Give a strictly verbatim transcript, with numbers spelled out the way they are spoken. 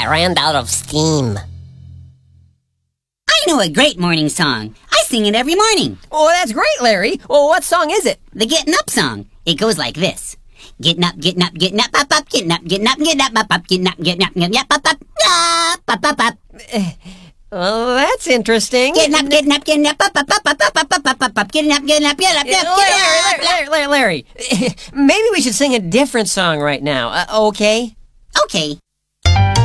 I ran out of steam. I know a great morning song. I sing it every morning. Oh, that's great, Larry. Well, what song is it? The Getting Up song. It goes like this. Getting up, getting up, getting up, up, up, getting up, getting up, getting up, up, up, getting up, getting up, getting up, up, up, up, up, up, up. Well, that's interesting. Getting up, getting up, getting up, up, up, up, up, up, up, up, up, up, up, getting up, getting up, getting up, getting up, Larry, Larry, Larry, Larry, Larry. Maybe we should sing a different song right now, uh, okay? Okay.